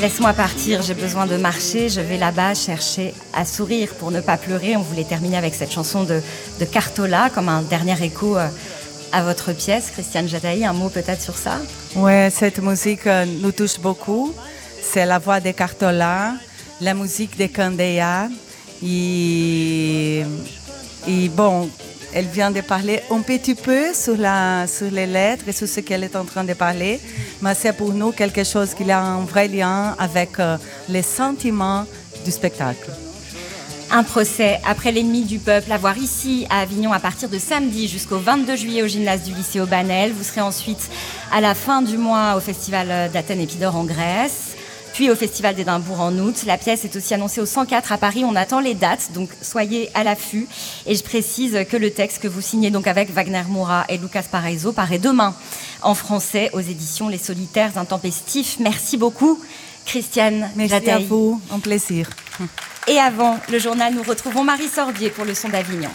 Laisse-moi partir, j'ai besoin de marcher, je vais là-bas chercher à sourire pour ne pas pleurer. On voulait terminer avec cette chanson de Cartola, comme un dernier écho à votre pièce. Christiane Jataï, un mot peut-être sur ça? Oui, cette musique nous touche beaucoup. C'est la voix de Cartola, la musique de Candéa. Et bon, elle vient de parler un petit peu sur les lettres et sur ce qu'elle est en train de parler, mais c'est pour nous quelque chose qui a un vrai lien avec les sentiments du spectacle. Un procès après l'ennemi du peuple à voir ici à Avignon à partir de samedi jusqu'au 22 juillet au gymnase du lycée Aubanel. Vous serez ensuite à la fin du mois au festival d'Athènes Épidore en Grèce, puis au Festival d'Édimbourg en août. La pièce est aussi annoncée au 104 à Paris. On attend les dates, donc soyez à l'affût. Et je précise que le texte que vous signez donc avec Wagner Moura et Lucas Paraiso paraît demain en français aux éditions Les Solitaires Intempestifs. Merci beaucoup, Christiane Jataï. Merci à vous, un plaisir. Et avant le journal, nous retrouvons Marie Sorbier pour le son d'Avignon.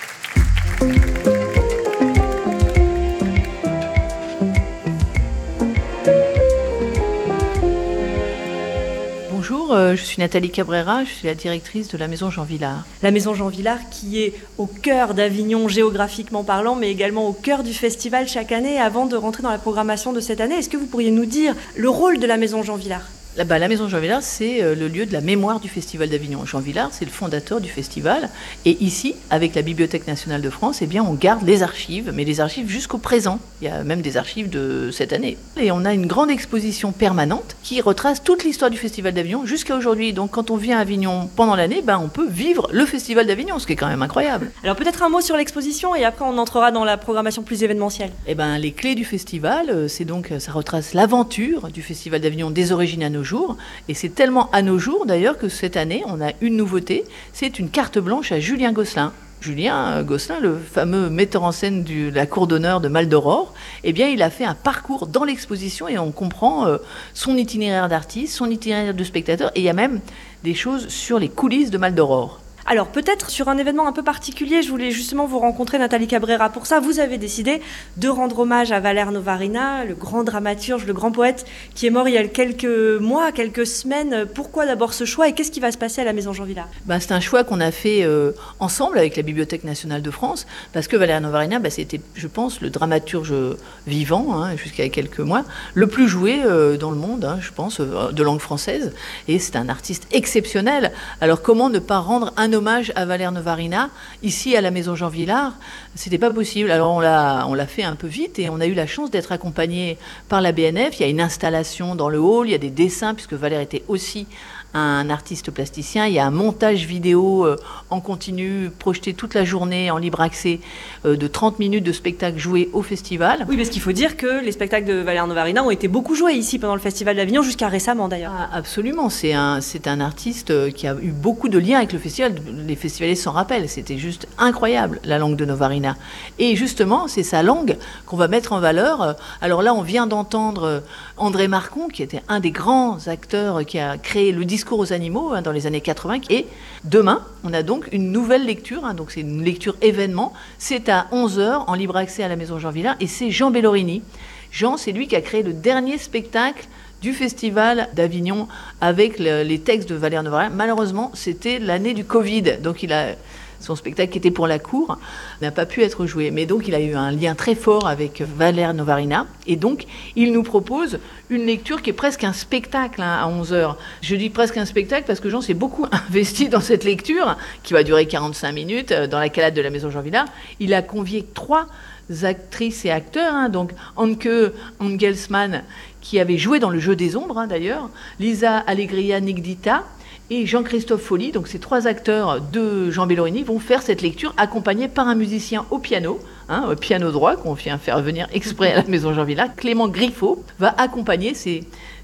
Bonjour, je suis Nathalie Cabrera, je suis la directrice de la Maison Jean Vilar. La Maison Jean Vilar qui est au cœur d'Avignon géographiquement parlant, mais également au cœur du festival chaque année. Avant de rentrer dans la programmation de cette année, est-ce que vous pourriez nous dire le rôle de la Maison Jean Vilar ? La Maison Jean Vilar, c'est le lieu de la mémoire du Festival d'Avignon. Jean Vilar, c'est le fondateur du festival. Et ici, avec la Bibliothèque nationale de France, eh bien, on garde les archives, mais les archives jusqu'au présent. Il y a même des archives de cette année. Et on a une grande exposition permanente qui retrace toute l'histoire du Festival d'Avignon jusqu'à aujourd'hui. Donc, quand on vient à Avignon pendant l'année, on peut vivre le Festival d'Avignon, ce qui est quand même incroyable. Alors, peut-être un mot sur l'exposition et après, on entrera dans la programmation plus événementielle. Les clés du festival, ça retrace l'aventure du Festival d'Avignon des origines à nos jours. Et c'est tellement à nos jours d'ailleurs que cette année on a une nouveauté, c'est une carte blanche à Julien Gosselin. Julien Gosselin, le fameux metteur en scène de la cour d'honneur de Mal d'Aurore, il a fait un parcours dans l'exposition et on comprend son itinéraire d'artiste, son itinéraire de spectateur, et il y a même des choses sur les coulisses de Mal d'Aurore. Alors peut-être sur un événement un peu particulier, je voulais justement vous rencontrer, Nathalie Cabrera. Pour ça, vous avez décidé de rendre hommage à Valère Novarina, le grand dramaturge, le grand poète qui est mort il y a quelques mois, quelques semaines. Pourquoi d'abord ce choix et qu'est-ce qui va se passer à la Maison Jean Vilar ? C'est un choix qu'on a fait ensemble avec la Bibliothèque nationale de France, parce que Valère Novarina, c'était, je pense, le dramaturge vivant, jusqu'à quelques mois, le plus joué dans le monde, je pense, de langue française. Et c'est un artiste exceptionnel. Alors comment ne pas rendre un hommage à Valère Novarina ici à la Maison Jean Vilar? C'était pas possible. Alors on l'a fait un peu vite et on a eu la chance d'être accompagné par la BNF. Il y a une installation dans le hall, il y a des dessins puisque Valère était aussi un artiste plasticien. Il y a un montage vidéo en continu, projeté toute la journée en libre accès, de 30 minutes de spectacle joué au festival. Oui, parce qu'il faut dire que les spectacles de Valère Novarina ont été beaucoup joués ici pendant le Festival d'Avignon, jusqu'à récemment d'ailleurs. Absolument, c'est un artiste qui a eu beaucoup de liens avec le festival. Les festivaliers s'en rappellent, c'était juste incroyable, la langue de Novarina. Et justement, c'est sa langue qu'on va mettre en valeur. Alors là, on vient d'entendre André Marcon, qui était un des grands acteurs qui a créé le discours aux animaux dans les années 80. Et demain, on a donc une nouvelle lecture, donc c'est une lecture événement. C'est à 11h en libre accès à la Maison Jean Vilar et c'est Jean Bellorini. Jean, c'est lui qui a créé le dernier spectacle du Festival d'Avignon avec les textes de Valère Novarina. Malheureusement, c'était l'année du Covid, donc son spectacle qui était pour la cour n'a pas pu être joué. Mais donc, il a eu un lien très fort avec Valère Novarina. Et donc, il nous propose une lecture qui est presque un spectacle à 11h. Je dis presque un spectacle parce que Jean s'est beaucoup investi dans cette lecture, qui va durer 45 minutes, dans la calade de la Maison Jean Vilar. Il a convié 3 actrices et acteurs, donc Anke Engelsmann, qui avait joué dans Le Jeu des Ombres, d'ailleurs, Lisa Allegria Nigdita, et Jean-Christophe Folly. Donc ces 3 acteurs de Jean Bellorini vont faire cette lecture accompagnés par un musicien au piano, au piano droit, qu'on vient faire venir exprès à la Maison Jean Vilar. Clément Griffo va accompagner ces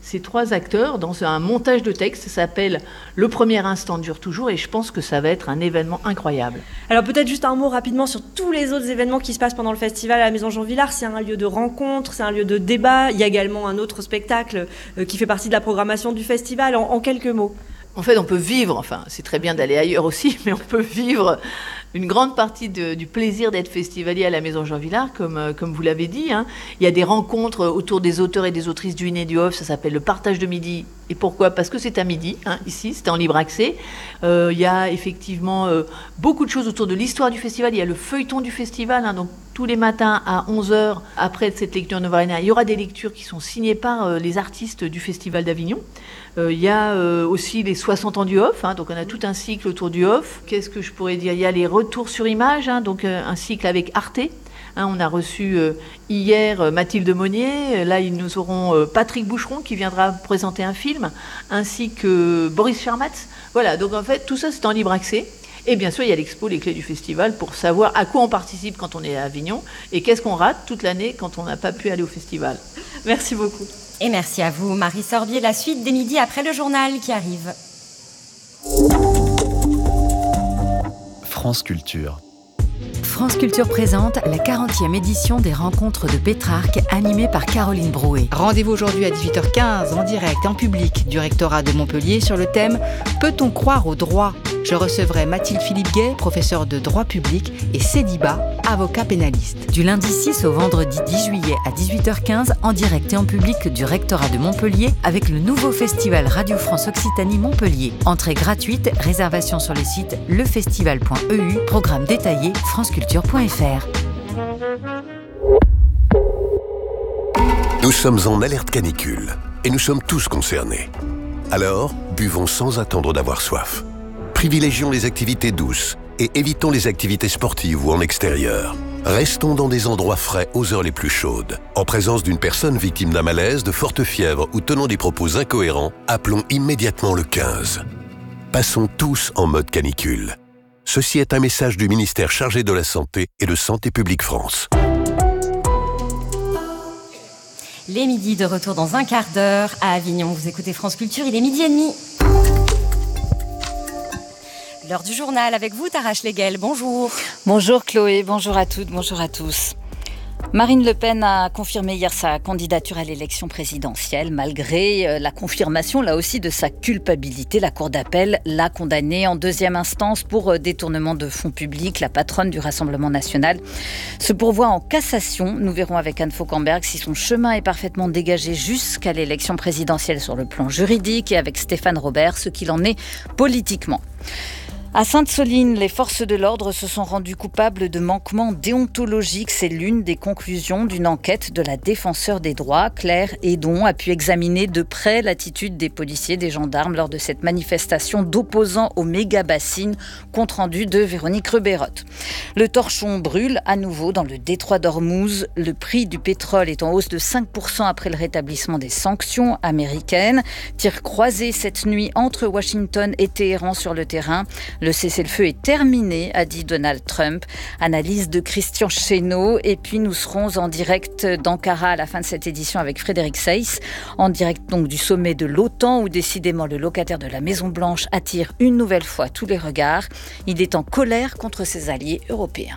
3 acteurs dans un montage de texte. Ça s'appelle « Le premier instant dure toujours » et je pense que ça va être un événement incroyable. Alors peut-être juste un mot rapidement sur tous les autres événements qui se passent pendant le festival à la Maison Jean Vilar. C'est un lieu de rencontre, c'est un lieu de débat. Il y a également un autre spectacle qui fait partie de la programmation du festival. En quelques mots. En fait, on peut vivre, c'est très bien d'aller ailleurs aussi, mais on peut vivre une grande partie du plaisir d'être festivalier à la Maison Jean Vilar, comme vous l'avez dit. Hein. Il y a des rencontres autour des auteurs et des autrices du in et du off, ça s'appelle le partage de midi. Et pourquoi ? Parce que c'est à midi, hein, ici, c'est en libre accès. Il y a effectivement beaucoup de choses autour de l'histoire du festival. Il y a le feuilleton du festival, hein, donc tous les matins à 11h, après cette lecture Novarina, il y aura des lectures qui sont signées par les artistes du Festival d'Avignon. Il y a aussi les 60 ans du off, hein, donc on a tout un cycle autour du off. Qu'est-ce que je pourrais dire ? Il y a les retours sur image, hein, donc un cycle avec Arte. Hein, on a reçu hier Mathilde Monnier, là nous aurons Patrick Boucheron qui viendra présenter un film, ainsi que Boris Chermatz. Voilà, donc en fait tout ça c'est en libre accès. Et bien sûr, il y a l'expo Les Clés du Festival pour savoir à quoi on participe quand on est à Avignon et qu'est-ce qu'on rate toute l'année quand on n'a pas pu aller au festival. Merci beaucoup. Et merci à vous, Marie Sorbier. La suite des midis après le journal qui arrive. France Culture. France Culture présente la 40e édition des Rencontres de Pétrarque, animée par Caroline Brouet. Rendez-vous aujourd'hui à 18h15 en direct et en public du rectorat de Montpellier sur le thème « Peut-on croire au droit ?» Je recevrai Mathilde Philippe-Gay, professeure de droit public, et Cédiba, avocat pénaliste. Du lundi 6 au vendredi 10 juillet à 18h15, en direct et en public du rectorat de Montpellier, avec le nouveau festival Radio France Occitanie Montpellier. Entrée gratuite, réservation sur les sites lefestival.eu, programme détaillé franceculture.fr. Nous sommes en alerte canicule et nous sommes tous concernés. Alors, buvons sans attendre d'avoir soif. Privilégions les activités douces et évitons les activités sportives ou en extérieur. Restons dans des endroits frais aux heures les plus chaudes. En présence d'une personne victime d'un malaise, de forte fièvre ou tenant des propos incohérents, appelons immédiatement le 15. Passons tous en mode canicule. Ceci est un message du ministère chargé de la Santé et de Santé publique France. Les midis de retour dans un quart d'heure à Avignon. Vous écoutez France Culture, il est 12h30. L'heure du journal avec vous, Tara Schlegel. Bonjour. Bonjour Chloé, bonjour à toutes, bonjour à tous. Marine Le Pen a confirmé hier sa candidature à l'élection présidentielle, malgré la confirmation, là aussi, de sa culpabilité. La Cour d'appel l'a condamnée en deuxième instance pour détournement de fonds publics. La patronne du Rassemblement national se pourvoit en cassation. Nous verrons avec Anne Fauquemberg si son chemin est parfaitement dégagé jusqu'à l'élection présidentielle sur le plan juridique et avec Stéphane Robert, ce qu'il en est politiquement. À Sainte-Soline, les forces de l'ordre se sont rendues coupables de manquements déontologiques. C'est l'une des conclusions d'une enquête de la défenseure des droits. Claire Hédon a pu examiner de près l'attitude des policiers, des gendarmes lors de cette manifestation d'opposants aux méga-bassines. Compte rendu de Véronique Reberotte. Le torchon brûle à nouveau dans le détroit d'Ormuz. Le prix du pétrole est en hausse de 5% après le rétablissement des sanctions américaines. Tirs croisés cette nuit entre Washington et Téhéran sur le terrain. Le cessez-le-feu est terminé, a dit Donald Trump. Analyse de Christian Chesneau. Et puis nous serons en direct d'Ankara à la fin de cette édition avec Frédéric Seyss. En direct donc du sommet de l'OTAN où décidément le locataire de la Maison-Blanche attire une nouvelle fois tous les regards. Il est en colère contre ses alliés européens.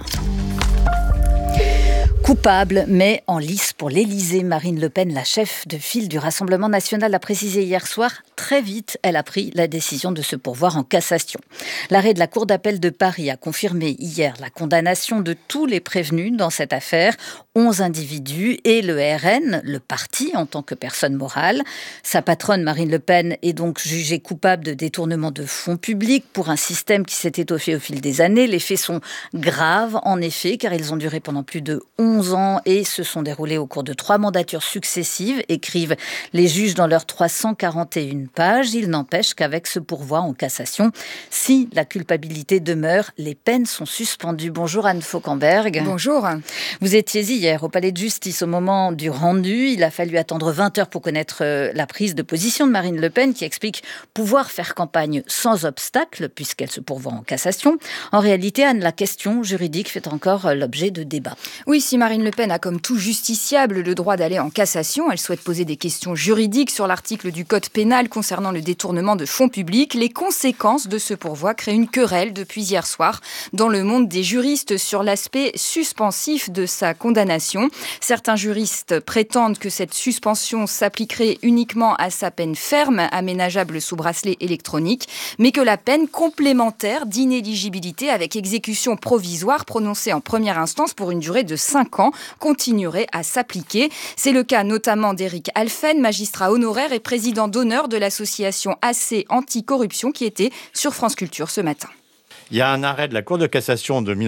Coupable, mais en lice pour l'Élysée. Marine Le Pen, la chef de file du Rassemblement national, a précisé hier soir, très vite, elle a pris la décision de se pourvoir en cassation. L'arrêt de la Cour d'appel de Paris a confirmé hier la condamnation de tous les prévenus dans cette affaire, 11 individus et le RN, le parti en tant que personne morale. Sa patronne, Marine Le Pen, est donc jugée coupable de détournement de fonds publics pour un système qui s'est étoffé au fil des années. Les faits sont graves, en effet, car ils ont duré pendant plus de 11 ans et se sont déroulés au cours de 3 mandatures successives, écrivent les juges dans leurs 341 pages. Il n'empêche qu'avec ce pourvoi en cassation, si la culpabilité demeure, les peines sont suspendues. Bonjour Anne Fauquemberg. Bonjour. Vous étiez hier au palais de justice au moment du rendu. Il a fallu attendre 20 heures pour connaître la prise de position de Marine Le Pen qui explique pouvoir faire campagne sans obstacle puisqu'elle se pourvoit en cassation. En réalité, Anne, la question juridique fait encore l'objet de débats. Oui, si Marine Le Pen a comme tout justiciable le droit d'aller en cassation. Elle souhaite poser des questions juridiques sur l'article du Code pénal concernant le détournement de fonds publics. Les conséquences de ce pourvoi créent une querelle depuis hier soir dans le monde des juristes sur l'aspect suspensif de sa condamnation. Certains juristes prétendent que cette suspension s'appliquerait uniquement à sa peine ferme, aménageable sous bracelet électronique, mais que la peine complémentaire d'inéligibilité avec exécution provisoire prononcée en première instance pour une durée de 5 ans continuerait à s'appliquer. C'est le cas notamment d'Éric Alphen, magistrat honoraire et président d'honneur de l'association AC Anticorruption qui était sur France Culture ce matin. Il y a un arrêt de la Cour de cassation de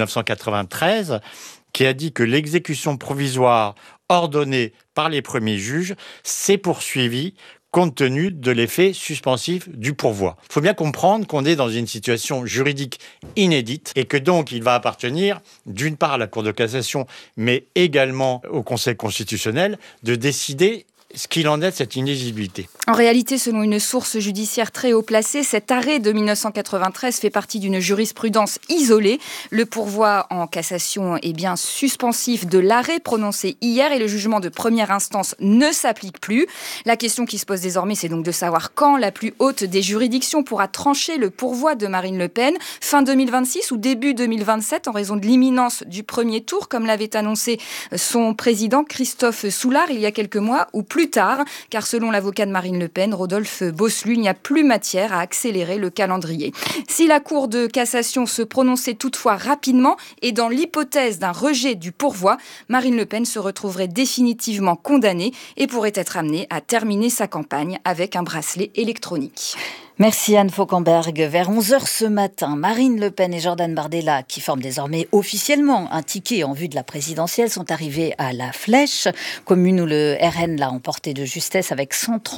1993 qui a dit que l'exécution provisoire ordonnée par les premiers juges s'est poursuivie compte tenu de l'effet suspensif du pourvoi. Il faut bien comprendre qu'on est dans une situation juridique inédite et que donc il va appartenir d'une part à la Cour de cassation, mais également au Conseil constitutionnel de décider ce qu'il en est de cette inéligibilité. En réalité, selon une source judiciaire très haut placée, cet arrêt de 1993 fait partie d'une jurisprudence isolée. Le pourvoi en cassation est bien suspensif de l'arrêt prononcé hier et le jugement de première instance ne s'applique plus. La question qui se pose désormais, c'est donc de savoir quand la plus haute des juridictions pourra trancher le pourvoi de Marine Le Pen, fin 2026 ou début 2027, en raison de l'imminence du premier tour, comme l'avait annoncé son président Christophe Soulard il y a quelques mois, ou plus tard, car selon l'avocat de Marine Le Pen, Rodolphe Bosselut, il n'y a plus matière à accélérer le calendrier. Si la Cour de cassation se prononçait toutefois rapidement et dans l'hypothèse d'un rejet du pourvoi, Marine Le Pen se retrouverait définitivement condamnée et pourrait être amenée à terminer sa campagne avec un bracelet électronique. Merci Anne Fauquemberg. Vers 11h ce matin, Marine Le Pen et Jordan Bardella, qui forment désormais officiellement un ticket en vue de la présidentielle, sont arrivés à La Flèche, commune où le RN l'a emporté de justesse avec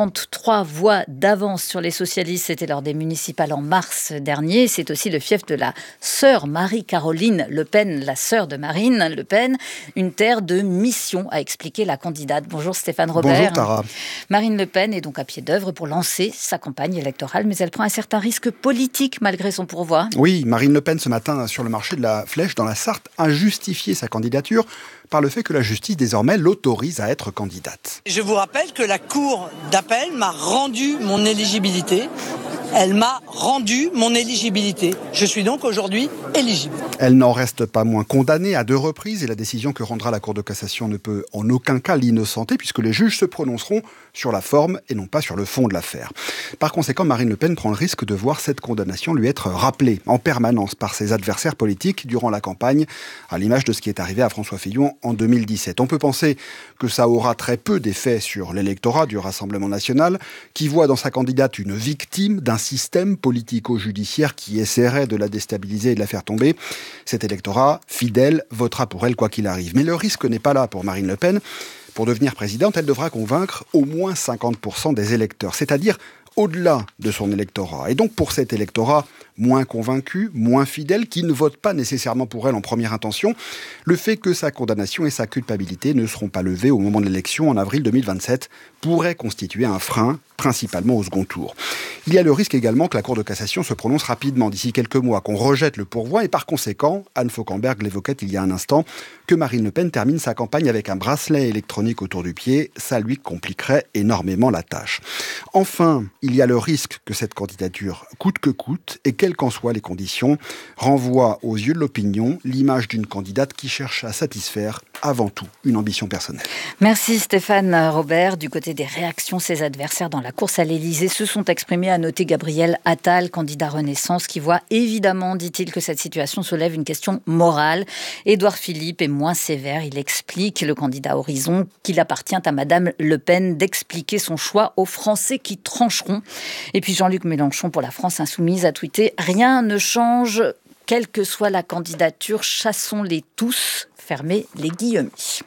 133 voix d'avance sur les socialistes. C'était lors des municipales en mars dernier. C'est aussi le fief de la sœur Marie-Caroline Le Pen, la sœur de Marine Le Pen. Une terre de mission, a expliqué la candidate. Bonjour Stéphane Robert. Bonjour Tara. Marine Le Pen est donc à pied d'œuvre pour lancer sa campagne électorale, mais elle prend un certain risque politique malgré son pourvoi. Oui, Marine Le Pen ce matin sur le marché de la Flèche dans la Sarthe a justifié sa candidature par le fait que la justice désormais l'autorise à être candidate. Je vous rappelle que la Cour d'appel m'a rendu mon éligibilité. Elle m'a rendu mon éligibilité. Je suis donc aujourd'hui éligible. Elle n'en reste pas moins condamnée à 2 reprises et la décision que rendra la Cour de cassation ne peut en aucun cas l'innocenter puisque les juges se prononceront sur la forme et non pas sur le fond de l'affaire. Par conséquent, Marine Le Pen prend le risque de voir cette condamnation lui être rappelée en permanence par ses adversaires politiques durant la campagne, à l'image de ce qui est arrivé à François Fillon en 2017. On peut penser que ça aura très peu d'effet sur l'électorat du Rassemblement national, qui voit dans sa candidate une victime d'un système politico-judiciaire qui essaierait de la déstabiliser et de la faire tomber. Cet électorat, fidèle, votera pour elle quoi qu'il arrive. Mais le risque n'est pas là pour Marine Le Pen. Pour devenir présidente, elle devra convaincre au moins 50% des électeurs, c'est-à-dire au-delà de son électorat. Et donc pour cet électorat moins convaincu, moins fidèle, qui ne vote pas nécessairement pour elle en première intention, le fait que sa condamnation et sa culpabilité ne seront pas levées au moment de l'élection en avril 2027 pourrait constituer un frein, principalement au second tour. Il y a le risque également que la Cour de cassation se prononce rapidement d'ici quelques mois, qu'on rejette le pourvoi et par conséquent, Anne Fauquemberg l'évoquait il y a un instant, que Marine Le Pen termine sa campagne avec un bracelet électronique autour du pied, ça lui compliquerait énormément la tâche. Enfin, il y a le risque que cette candidature, coûte que coûte, et quelles qu'en soient les conditions, renvoie aux yeux de l'opinion l'image d'une candidate qui cherche à satisfaire avant tout une ambition personnelle. Merci Stéphane Robert. Du côté des réactions, ses adversaires dans la course à l'Élysée se sont exprimés, à noter Gabriel Attal, candidat Renaissance, qui voit évidemment, dit-il, que cette situation soulève une question morale. Édouard Philippe est moins sévère. Il explique, le candidat Horizon, qu'il appartient à Madame Le Pen d'expliquer son choix aux Français qui trancheront. Et puis Jean-Luc Mélenchon, pour la France Insoumise, a tweeté « Rien ne change, quelle que soit la candidature, chassons-les tous ». Fermez les guillemets.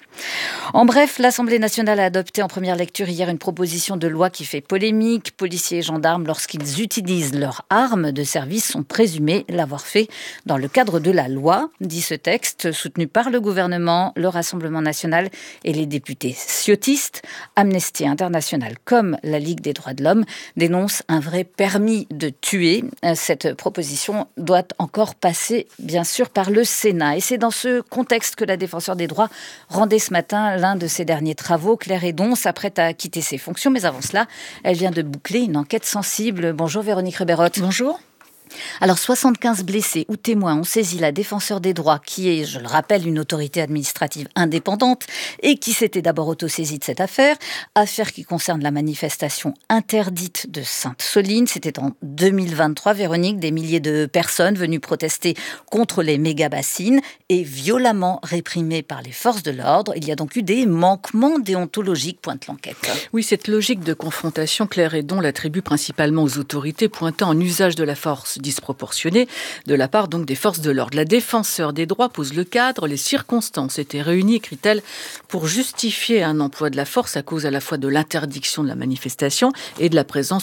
En bref, l'Assemblée nationale a adopté en première lecture hier une proposition de loi qui fait polémique. Policiers et gendarmes, lorsqu'ils utilisent leurs armes de service, sont présumés l'avoir fait dans le cadre de la loi, dit ce texte, soutenu par le gouvernement, le Rassemblement national et les députés ciotistes. Amnesty International, comme la Ligue des droits de l'homme, dénonce un vrai permis de tuer. Cette proposition doit encore passer, bien sûr, par le Sénat. Et c'est dans ce contexte que la la défenseur des droits rendait ce matin l'un de ses derniers travaux. Claire Hédon s'apprête à quitter ses fonctions, mais avant cela, elle vient de boucler une enquête sensible. Bonjour Véronique Reberotte. Bonjour. Alors, 75 blessés ou témoins ont saisi la défenseur des droits, qui est, je le rappelle, une autorité administrative indépendante et qui s'était d'abord autosaisie de cette affaire qui concerne la manifestation interdite de Sainte-Soline. C'était en 2023, Véronique, des milliers de personnes venues protester contre les méga-bassines et violemment réprimées par les forces de l'ordre. Il y a donc eu des manquements déontologiques, pointe l'enquête. Oui, cette logique de confrontation, Claire Hédon l'attribue principalement aux autorités, pointant un usage de la force disproportionnée de la part donc des forces de l'ordre. La défenseur des droits pose le cadre, les circonstances étaient réunies, écrit-elle, pour justifier un emploi de la force à cause à la fois de l'interdiction de la manifestation et de la présence